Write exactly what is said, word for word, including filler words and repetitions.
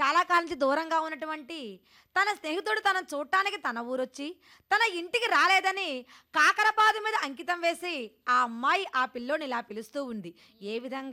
చాలా కాలం నుంచి దూరంగా ఉన్నటువంటి తన స్నేహితుడు తనను చూడటానికి తన ఊరొచ్చి, తన ఇంటికి రాలేదని కాకరపాదు మీద అంకితం వేసి, ఆ అమ్మాయి ఆ పిల్లోడిని ఇలా పిలుస్తూ ఉంది. ఏ విధంగా